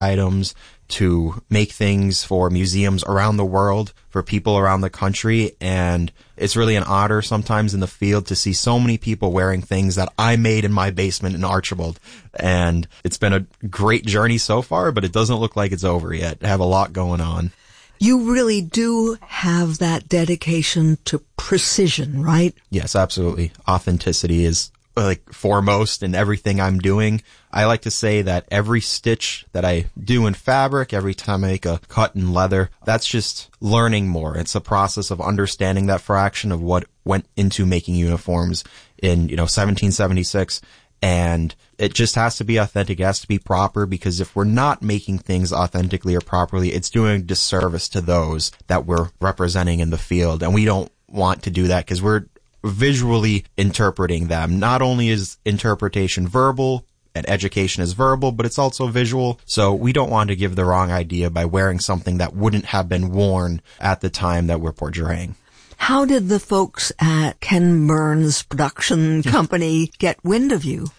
items to make things for museums around the world, for people around the country. And it's really an honor sometimes in the field to see so many people wearing things that I made in my basement in Archibald. And it's been a great journey so far, but it doesn't look like it's over yet. I have a lot going on. You really do have that dedication to precision, right? Yes, absolutely. Authenticity is foremost in everything I'm doing. I like to say that every stitch that I do in fabric, every time I make a cut in leather, that's just learning more. It's a process of understanding that fraction of what went into making uniforms in, 1776. And it just has to be authentic. It has to be proper, because if we're not making things authentically or properly, it's doing a disservice to those that we're representing in the field. And we don't want to do that, because we're visually interpreting them. Not only is interpretation verbal and education is verbal, but it's also visual. So we don't want to give the wrong idea by wearing something that wouldn't have been worn at the time that we're portraying. How did the folks at Ken Burns Production Company get wind of you?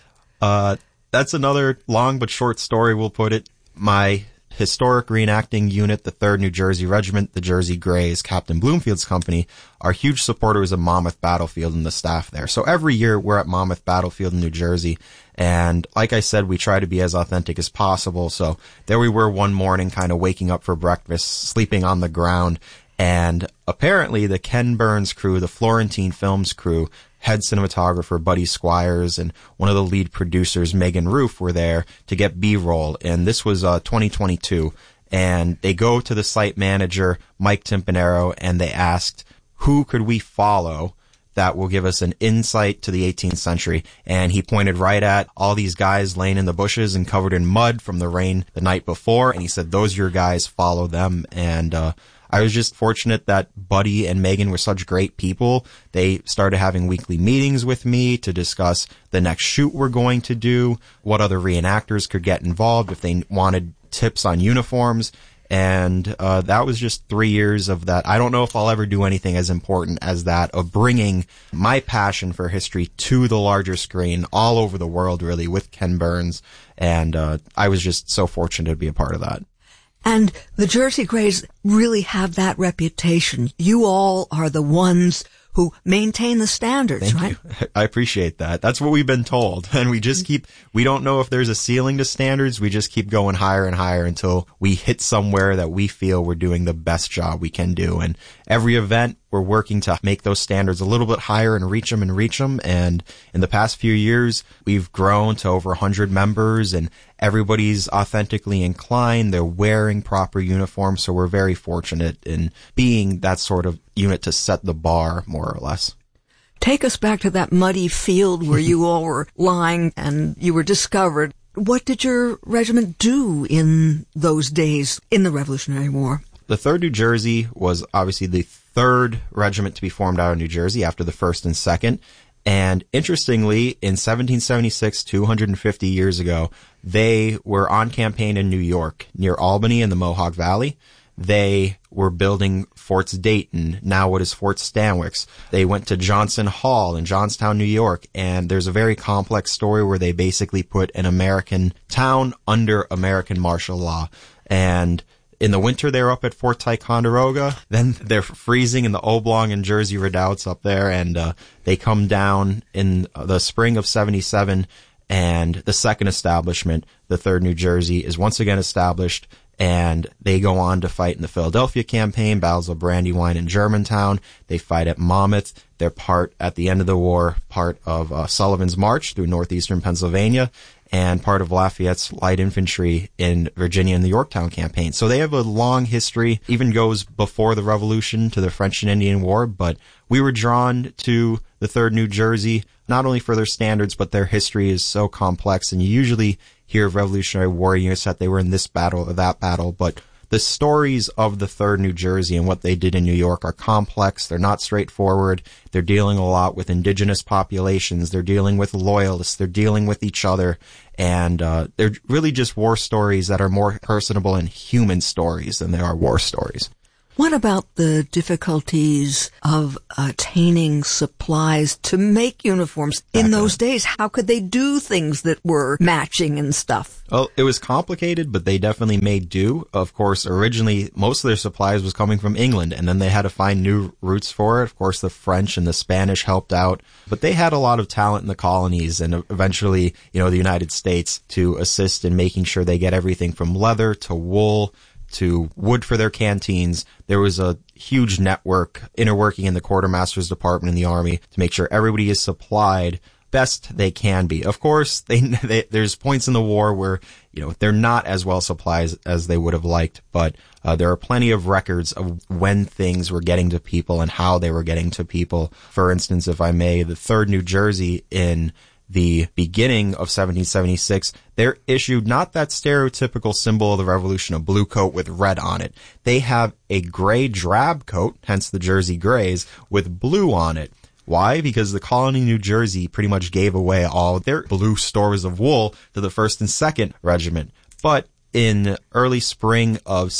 That's another long but short story, we'll put it. My historic reenacting unit, the 3rd New Jersey Regiment, the Jersey Greys, Captain Bloomfield's company, are huge supporters of Monmouth Battlefield and the staff there. So every year we're at Monmouth Battlefield in New Jersey. And like I said, we try to be as authentic as possible. So there we were one morning, kind of waking up for breakfast, sleeping on the ground. And apparently the Ken Burns crew, the Florentine Films crew, head cinematographer Buddy Squires and one of the lead producers, Megan Roof, were there to get B-roll. And this was 2022. And they go to the site manager, Mike Timpanero, and they asked, who could we follow that will give us an insight to the 18th century? And he pointed right at all these guys laying in the bushes and covered in mud from the rain the night before. And he said, those are your guys, follow them. And I was just fortunate that Buddy and Megan were such great people. They started having weekly meetings with me to discuss the next shoot we're going to do, what other reenactors could get involved if they wanted tips on uniforms. And that was just 3 years of that. I don't know if I'll ever do anything as important as that, of bringing my passion for history to the larger screen all over the world, really, with Ken Burns. And I was just so fortunate to be a part of that. And the Jersey Greys really have that reputation. You all are the ones who maintain the standards, Thank right? you. I appreciate that. That's what we've been told. And we just we don't know if there's a ceiling to standards. We just keep going higher and higher until we hit somewhere that we feel we're doing the best job we can do. And every event, we're working to make those standards a little bit higher and reach them. And in the past few years, we've grown to over 100 members, and everybody's authentically inclined. They're wearing proper uniforms. So we're very fortunate in being that sort of unit to set the bar, more or less. Take us back to that muddy field where you all were lying and you were discovered. What did your regiment do in those days in the Revolutionary War? The 3rd New Jersey was obviously the 3rd regiment to be formed out of New Jersey after the 1st and 2nd. And interestingly, in 1776, 250 years ago, they were on campaign in New York, near Albany in the Mohawk Valley. They were building Forts Dayton, now what is Fort Stanwix. They went to Johnson Hall in Johnstown, New York, and there's a very complex story where they basically put an American town under American martial law. And in the winter, they're up at Fort Ticonderoga. Then they're freezing in the Oblong and Jersey redoubts up there, and they come down in the spring of 77, and the second establishment, the 3rd New Jersey, is once again established, and they go on to fight in the Philadelphia campaign, battles of Brandywine and Germantown. They fight at Monmouth. They're part, at the end of the war, part of Sullivan's March through northeastern Pennsylvania, and part of Lafayette's light infantry in Virginia and the Yorktown campaign. So they have a long history, even goes before the Revolution to the French and Indian War, but we were drawn to the 3rd New Jersey, not only for their standards, but their history is so complex, and you usually hear of Revolutionary War units that they were in this battle or that battle, but the stories of the 3rd New Jersey and what they did in New York are complex. They're not straightforward. They're dealing a lot with indigenous populations. They're dealing with loyalists. They're dealing with each other. And they're really just war stories that are more personable and human stories than they are war stories. What about the difficulties of attaining supplies to make uniforms in those days? How could they do things that were matching and stuff? Well, it was complicated, but they definitely made do. Of course, originally, most of their supplies was coming from England, and then they had to find new routes for it. Of course, the French and the Spanish helped out, but they had a lot of talent in the colonies and eventually, the United States to assist in making sure they get everything from leather to wool to wood for their canteens. There was a huge network interworking in the quartermaster's department in the Army to make sure everybody is supplied best they can be. Of course, there's points in the war where, they're not as well supplied as they would have liked, but there are plenty of records of when things were getting to people and how they were getting to people. For instance, if I may, the 3rd New Jersey in the beginning of 1776, they're issued not that stereotypical symbol of the Revolution, a blue coat with red on it. They have a gray drab coat, hence the Jersey Grays, with blue on it. Why? Because the colony New Jersey pretty much gave away all their blue stores of wool to the 1st and 2nd Regiment. But in early spring of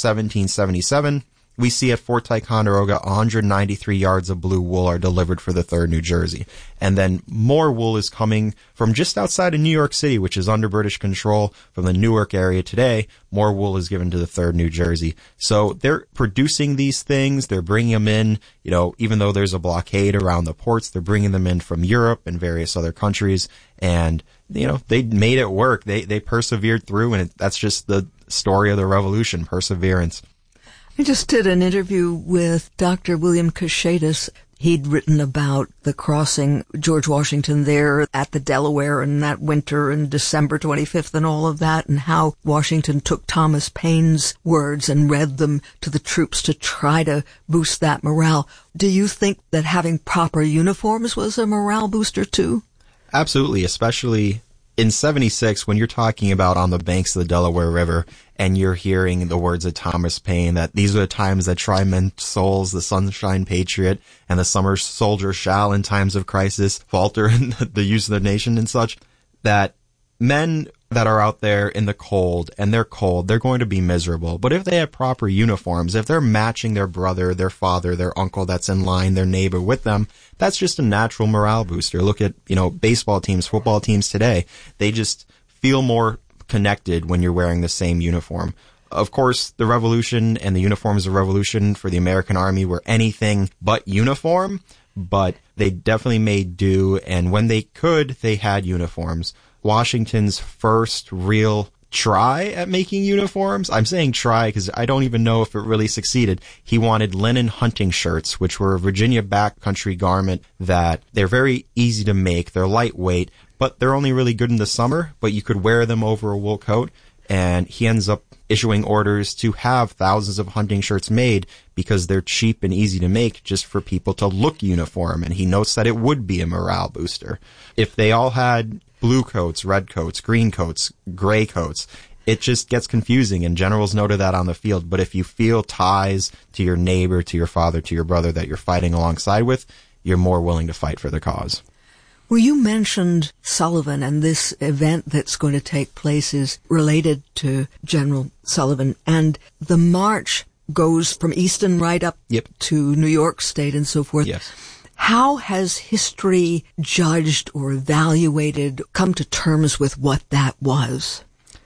1777, we see at Fort Ticonderoga 193 yards of blue wool are delivered for the 3rd New Jersey. And then more wool is coming from just outside of New York City, which is under British control. From the Newark area today, more wool is given to the 3rd New Jersey. So they're producing these things. They're bringing them in, even though there's a blockade around the ports, they're bringing them in from Europe and various other countries. And, they made it work. They persevered through, and that's just the story of the Revolution, perseverance. I just did an interview with Dr. William Cushatus. He'd written about the crossing George Washington there at the Delaware and that winter and December 25th and all of that, and how Washington took Thomas Paine's words and read them to the troops to try to boost that morale. Do you think that having proper uniforms was a morale booster too? Absolutely, especially in 76, when you're talking about on the banks of the Delaware River and you're hearing the words of Thomas Paine, that these are the times that try men's souls, the sunshine patriot and the summer soldier shall in times of crisis falter in the use of the nation and such, that men that are out there in the cold and they're cold, they're going to be miserable. But if they have proper uniforms, if they're matching their brother, their father, their uncle that's in line, their neighbor with them, that's just a natural morale booster. Look at, baseball teams, football teams today. They just feel more connected when you're wearing the same uniform. Of course, the Revolution and the uniforms of Revolution for the American Army were anything but uniform, but they definitely made do, and when they could, they had uniforms. Washington's first real try at making uniforms, I'm saying try because I don't even know if it really succeeded. He wanted linen hunting shirts, which were a Virginia backcountry garment that they're very easy to make. They're lightweight, but they're only really good in the summer, but you could wear them over a wool coat. And he ends up issuing orders to have thousands of hunting shirts made because they're cheap and easy to make just for people to look uniform. And he notes that it would be a morale booster. If they all had blue coats, red coats, green coats, gray coats, it just gets confusing, and generals noted that on the field. But if you feel ties to your neighbor, to your father, to your brother that you're fighting alongside with, you're more willing to fight for the cause. Well, you mentioned Sullivan, and this event that's going to take place is related to General Sullivan, and the march goes from Easton right up to New York State and so forth. Yes. How has history judged or evaluated, come to terms with what that was?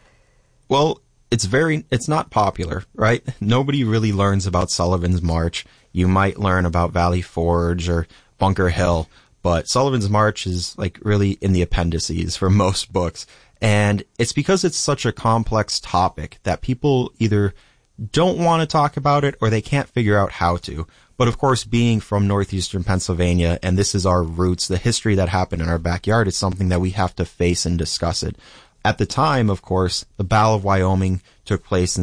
Well, it's not popular, right? Nobody really learns about Sullivan's March. You might learn about Valley Forge or Bunker Hill, but Sullivan's March is really in the appendices for most books. And it's because it's such a complex topic that people either don't want to talk about it or they can't figure out how to. But of course, being from northeastern Pennsylvania, and this is our roots, the history that happened in our backyard, is something that we have to face and discuss it. At the time, of course, the Battle of Wyoming took place in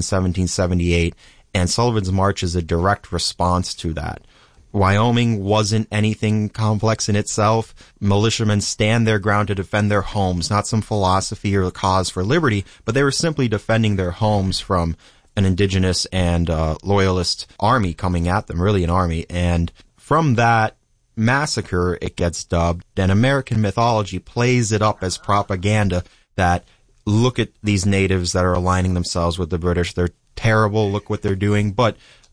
1778, and Sullivan's March is a direct response to that. Wyoming wasn't anything complex in itself. Militiamen stand their ground to defend their homes, not some philosophy or cause for liberty, but they were simply defending their homes from an indigenous and loyalist army coming at them, really an army. And from that massacre, it gets dubbed, and American mythology plays it up as propaganda that, look at these natives that are aligning themselves with the British. They're terrible. Look what they're doing. But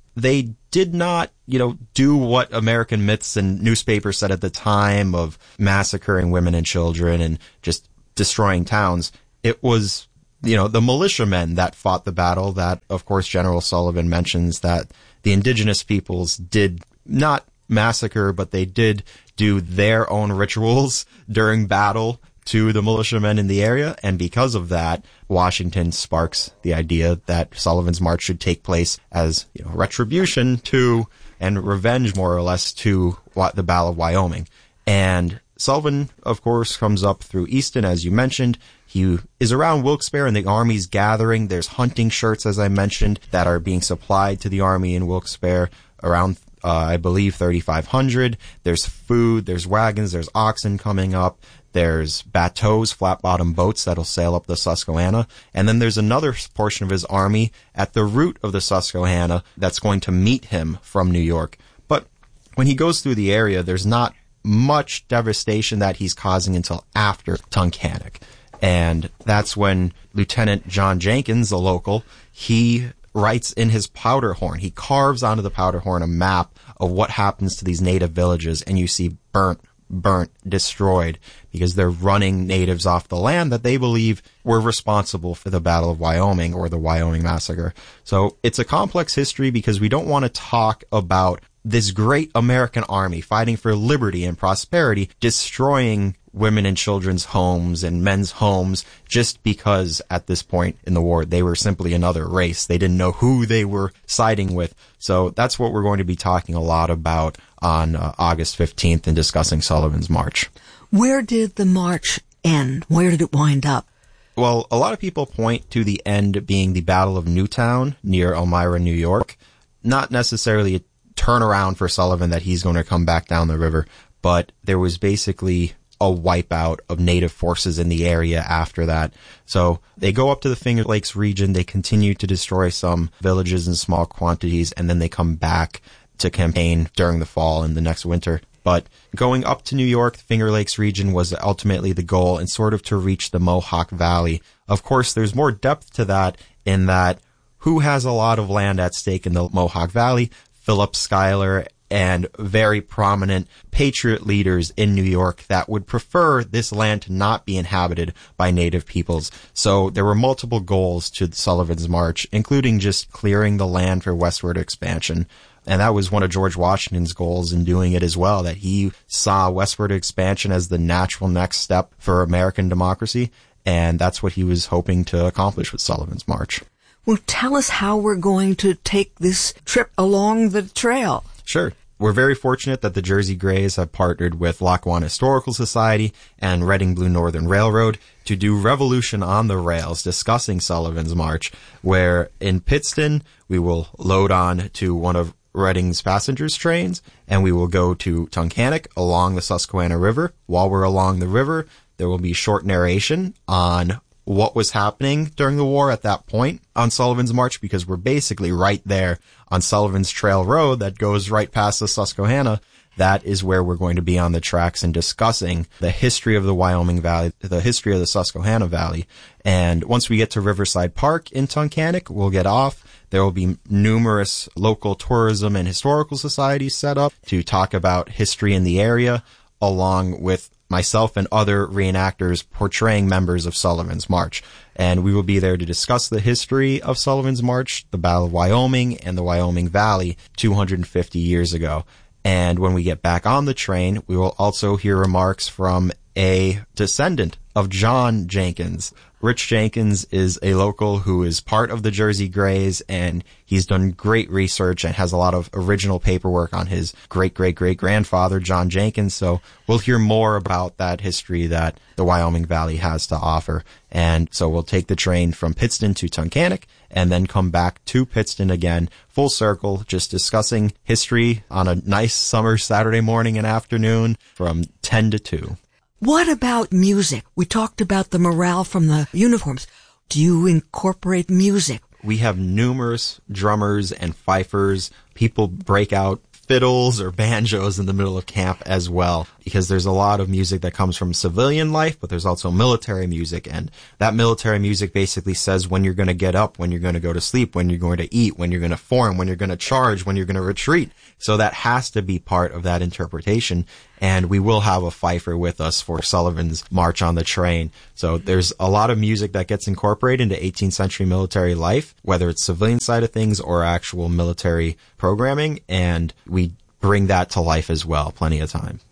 they did not, do what American myths and newspapers said at the time of massacring women and children and just destroying towns. It was, the militiamen that fought the battle that, of course, General Sullivan mentions that the indigenous peoples did not massacre, but they did do their own rituals during battle to the militiamen in the area. And because of that, Washington sparks the idea that Sullivan's March should take place as retribution to and revenge, more or less, to the Battle of Wyoming. And Sullivan, of course, comes up through Easton, as you mentioned. He is around Wilkes-Barre and the Army's gathering. There's hunting shirts, as I mentioned, that are being supplied to the Army in Wilkes-Barre around, I believe, 3,500. There's food, there's wagons, there's oxen coming up. There's bateaus, flat-bottom boats that'll sail up the Susquehanna. And then there's another portion of his army at the route of the Susquehanna that's going to meet him from New York. But when he goes through the area, there's not much devastation that he's causing until after Tunkhannock. And that's when Lieutenant John Jenkins, a local, he writes in his powder horn. He carves onto the powder horn a map of what happens to these native villages, and you see burnt, destroyed, because they're running natives off the land that they believe were responsible for the Battle of Wyoming or the Wyoming Massacre. So it's a complex history because we don't want to talk about this great American army fighting for liberty and prosperity, destroying women and children's homes and men's homes just because at this point in the war they were simply another race. They didn't know who they were siding with. So that's what we're going to be talking a lot about on August 15th and discussing Sullivan's March. Where did the march end? Where did it wind up? Well, a lot of people point to the end being the Battle of Newtown near Elmira, New York. Not necessarily a turnaround for Sullivan that he's going to come back down the river, but there was basically a wipeout of native forces in the area after that. So they go up to the Finger Lakes region, they continue to destroy some villages in small quantities, and then they come back to campaign during the fall and the next winter. But going up to New York, the Finger Lakes region was ultimately the goal, and sort of to reach the Mohawk Valley. Of course, there's more depth to that in that who has a lot of land at stake in the Mohawk Valley? Philip Schuyler and very prominent patriot leaders in New York that would prefer this land to not be inhabited by native peoples. So there were multiple goals to Sullivan's March, including just clearing the land for westward expansion. And that was one of George Washington's goals in doing it as well, that he saw westward expansion as the natural next step for American democracy. And that's what he was hoping to accomplish with Sullivan's March. Well, tell us how we're going to take this trip along the trail. Sure. We're very fortunate that the Jersey Greys have partnered with Lackawanna Historical Society and Reading Blue Northern Railroad to do Revolution on the Rails, discussing Sullivan's March, where in Pittston, we will load on to one of Reading's passengers trains, and we will go to Tunkhannock along the Susquehanna River. While we're along the river, there will be short narration on what was happening during the war at that point on Sullivan's March, because we're basically right there on Sullivan's Trail Road that goes right past the Susquehanna. That is where we're going to be on the tracks and discussing the history of the Wyoming Valley, the history of the Susquehanna Valley. And once we get to Riverside Park in Tunkhannock, we'll get off. There will be numerous local tourism and historical societies set up to talk about history in the area, along with myself and other reenactors portraying members of Sullivan's March. And we will be there to discuss the history of Sullivan's March, the Battle of Wyoming, and the Wyoming Valley 250 years ago. And when we get back on the train, we will also hear remarks from a descendant of John Jenkins. Rich Jenkins is a local who is part of the Jersey Greys, and he's done great research and has a lot of original paperwork on his great-great-great-grandfather, John Jenkins. So we'll hear more about that history that the Wyoming Valley has to offer. And so we'll take the train from Pittston to Tunkhannock and then come back to Pittston again, full circle, just discussing history on a nice summer Saturday morning and afternoon from 10 to 2. What about music? We talked about the morale from the uniforms. Do you incorporate music? We have numerous drummers and fifers. People break out fiddles or banjos in the middle of camp as well, because there's a lot of music that comes from civilian life, but there's also military music, and that military music basically says when you're going to get up, when you're going to go to sleep, when you're going to eat, when you're going to form, when you're going to charge, when you're going to retreat. So that has to be part of that interpretation, and we will have a fifer with us for Sullivan's March on the Train. So there's a lot of music that gets incorporated into 18th century military life, whether it's civilian side of things or actual military programming, and we bring that to life as well, plenty of time.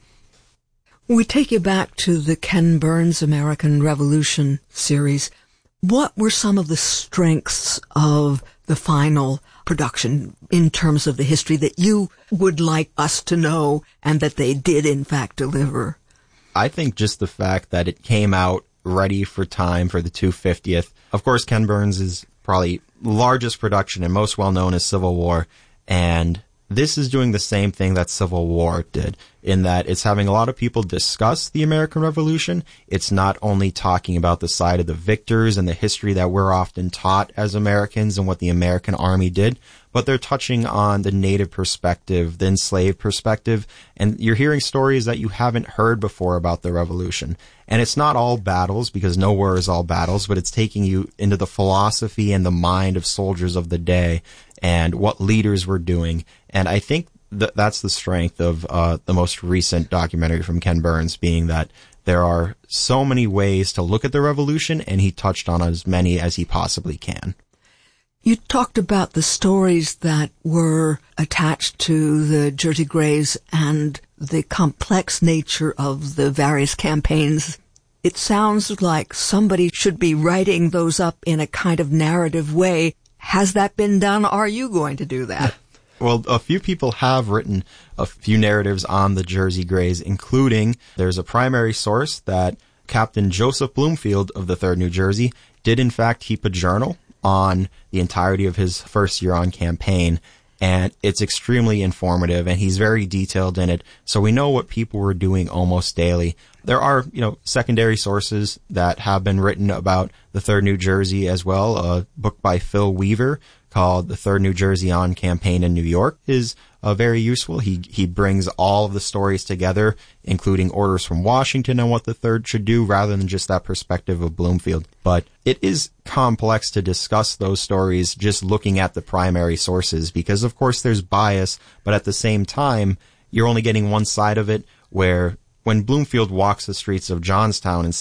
We take you back to the Ken Burns American Revolution series. What were some of the strengths of the final production in terms of the history that you would like us to know and that they did in fact deliver? I think just the fact that it came out ready for time for the 250th. Of course, Ken Burns is probably largest production and most well known as Civil War, and this is doing the same thing that Civil War did, in that it's having a lot of people discuss the American Revolution. It's not only talking about the side of the victors and the history that we're often taught as Americans and what the American Army did, but they're touching on the Native perspective, the enslaved perspective, and you're hearing stories that you haven't heard before about the Revolution. And it's not all battles, because no war is all battles, but it's taking you into the philosophy and the mind of soldiers of the day and what leaders were doing. And I think that's the strength of the most recent documentary from Ken Burns, being that there are so many ways to look at the Revolution, and he touched on as many as he possibly can. You talked about the stories that were attached to the Jersey Greys and the complex nature of the various campaigns. It sounds like somebody should be writing those up in a kind of narrative way. Has that been done? Are you going to do that? Well, a few people have written a few narratives on the Jersey Greys, including there's a primary source that Captain Joseph Bloomfield of the 3rd New Jersey did in fact keep a journal on the entirety of his first year on campaign, and it's extremely informative, and he's very detailed in it, so we know what people were doing almost daily. There are, secondary sources that have been written about the 3rd New Jersey as well. A book by Phil Weaver called The 3rd New Jersey on Campaign in New York is very useful. He brings all of the stories together, including orders from Washington on what the 3rd should do, rather than just that perspective of Bloomfield. But it is complex to discuss those stories just looking at the primary sources, because of course there's bias, but at the same time, you're only getting one side of it, where when Bloomfield walks the streets of Johnstown in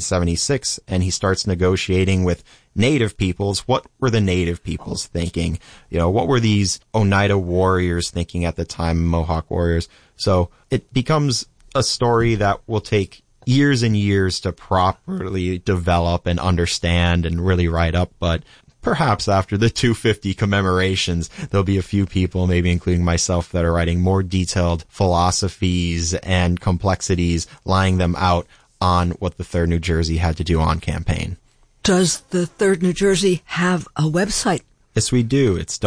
1776 and he starts negotiating with native peoples, what were the native peoples thinking? What were these Oneida warriors thinking at the time, Mohawk warriors? So it becomes a story that will take years and years to properly develop and understand and really write up, but perhaps after the 250 commemorations, there'll be a few people, maybe including myself, that are writing more detailed philosophies and complexities, laying them out on what the 3rd New Jersey had to do on campaign. Does the 3rd New Jersey have a website? Yes, we do. It's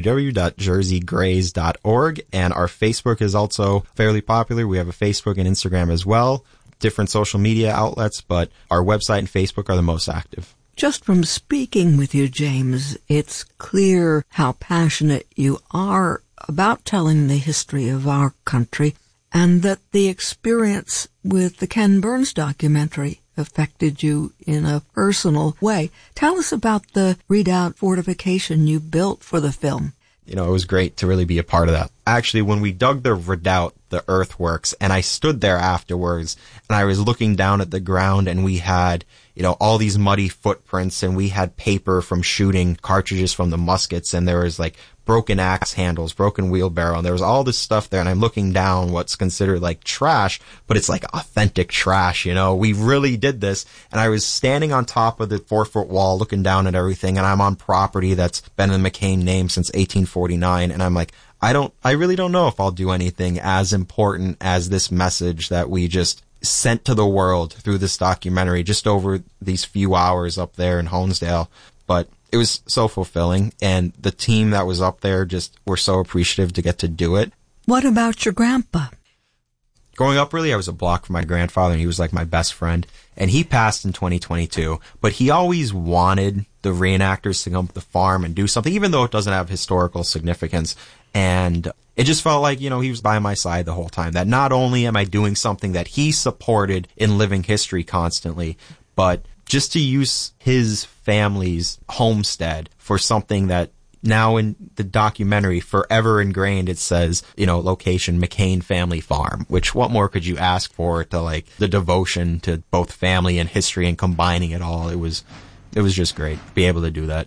www.jerseygrays.org, and our Facebook is also fairly popular. We have a Facebook and Instagram as well, different social media outlets, but our website and Facebook are the most active. Just from speaking with you, James, it's clear how passionate you are about telling the history of our country, and that the experience with the Ken Burns documentary affected you in a personal way. Tell us about the redoubt fortification you built for the film. It was great to really be a part of that. Actually, when we dug the redoubt, the earthworks, and I stood there afterwards, and I was looking down at the ground, and we had, all these muddy footprints, and we had paper from shooting cartridges from the muskets, and there was broken axe handles, broken wheelbarrow, and there was all this stuff there, and I'm looking down what's considered trash, but it's authentic trash, we really did this, and I was standing on top of the 4-foot wall looking down at everything, and I'm on property that's been in the McCain name since 1849, and I'm I really don't know if I'll do anything as important as this message that we just sent to the world through this documentary just over these few hours up there in Honesdale. But it was so fulfilling, and the team that was up there just were so appreciative to get to do it. What about your grandpa? Growing up, really, I was a block from my grandfather, and he was my best friend. And he passed in 2022, but he always wanted the reenactors to come to the farm and do something, even though it doesn't have historical significance. And it just felt like, he was by my side the whole time. That not only am I doing something that he supported in living history constantly, but just to use his family's homestead for something that now in the documentary, forever ingrained, it says, location, McCain Family Farm, which what more could you ask for to like the devotion to both family and history and combining it all? It was just great to be able to do that.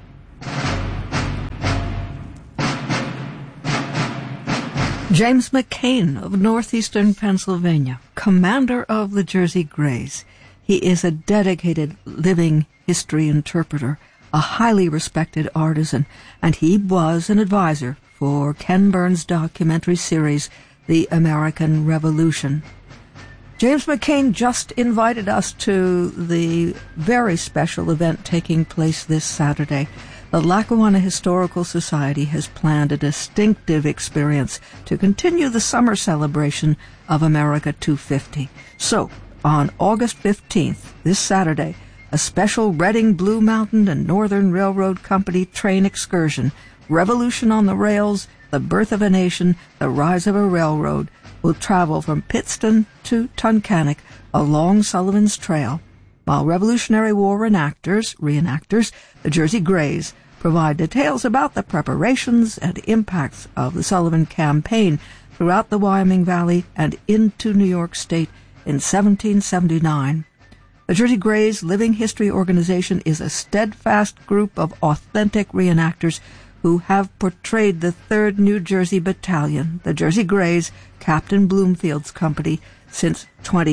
James McCain of northeastern Pennsylvania, commander of the Jersey Greys. He is a dedicated living history interpreter, a highly respected artisan, and he was an advisor for Ken Burns' documentary series, The American Revolution. James McCain just invited us to the very special event taking place this Saturday. The Lackawanna Historical Society has planned a distinctive experience to continue the summer celebration of America 250. So, on August 15th, this Saturday, a special Reading Blue Mountain and Northern Railroad Company train excursion, Revolution on the Rails, the Birth of a Nation, the Rise of a Railroad, will travel from Pittston to Tunkhannock along Sullivan's Trail, while Revolutionary War reenactors, the Jersey Greys, provide details about the preparations and impacts of the Sullivan Campaign throughout the Wyoming Valley and into New York State in 1779. The Jersey Greys Living History Organization is a steadfast group of authentic reenactors who have portrayed the 3rd New Jersey Battalion, the Jersey Greys, Captain Bloomfield's company, since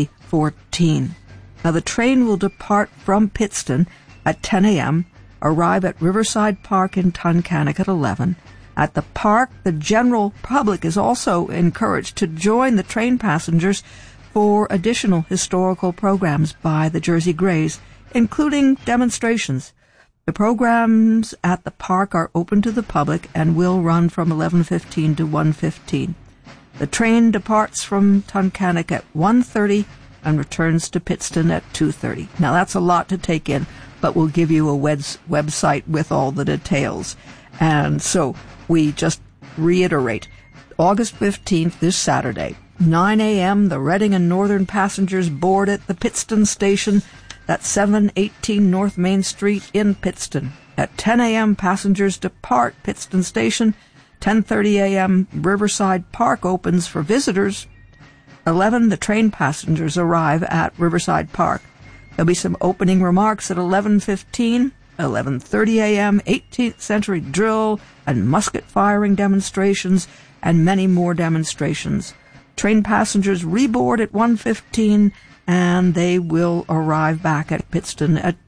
2014. Now, the train will depart from Pittston at 10 a.m., arrive at Riverside Park in Tunkhannock at 11. At the park, the general public is also encouraged to join the train passengers for additional historical programs by the Jersey Greys, including demonstrations. The programs at the park are open to the public and will run from 11:15 to 1:15. The train departs from Tunkhannock at 1:30 and returns to Pittston at 2:30. Now, that's a lot to take in, but we'll give you a website with all the details. And so we just reiterate, August 15th, this Saturday, 9 a.m., the Reading and Northern passengers board at the Pittston station. That's 718 North Main Street in Pittston. At 10 a.m., passengers depart Pittston Station. 10:30 a.m., Riverside Park opens for visitors. 11, the train passengers arrive at Riverside Park. There'll be some opening remarks at 11:15. 11:30 a.m., 18th century drill and musket firing demonstrations, and many more demonstrations. Train passengers reboard at 1:15, and they will arrive back at Pittston at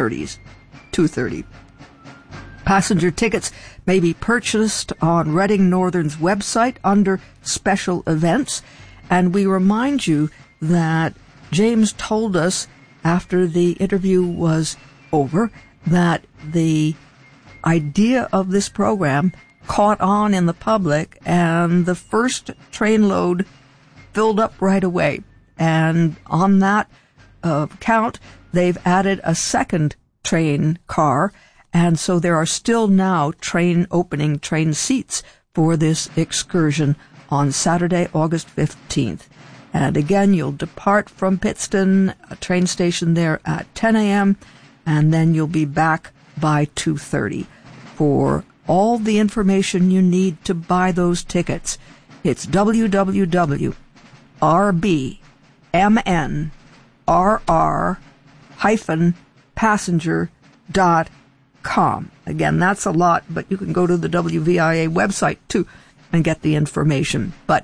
2:30. Passenger tickets may be purchased on Reading Northern's website under special events, and we remind you that James told us after the interview was over that the idea of this program caught on in the public, and the first train load filled up right away. And on that count, they've added a second train car, and so there are still now train seats for this excursion on Saturday, August 15th. And again, you'll depart from Pittston, a train station there at 10 a.m., and then you'll be back by 2:30. For all the information you need to buy those tickets, it's www.rbmnrr-passenger.com. Again, that's a lot, but you can go to the WVIA website too and get the information. But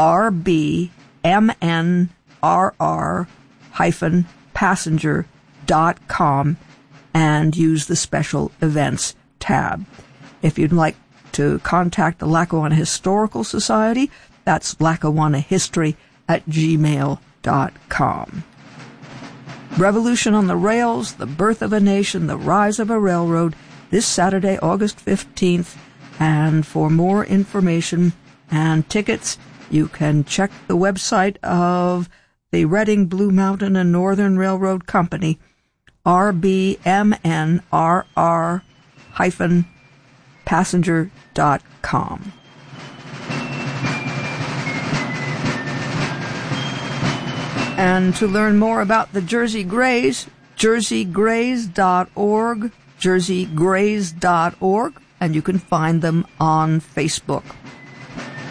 rbmnrr-passenger.com and use the special events tab. If you'd like to contact the Lackawanna Historical Society, that's lackawannahistory@gmail.com. Revolution on the Rails, the Birth of a Nation, the Rise of a Railroad, this Saturday, August 15th. And for more information and tickets, you can check the website of the Reading Blue Mountain and Northern Railroad Company, rbmnrr-passenger.com. And to learn more about the Jersey Greys, jerseygrays.org, jerseygrays.org, and you can find them on Facebook.